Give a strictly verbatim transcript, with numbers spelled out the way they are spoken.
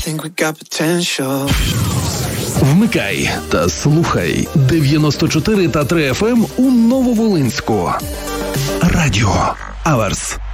think we got potential. Вмикай та слухай дев'яносто чотири та три еф ем у Нововолинську. Радіо Аверс.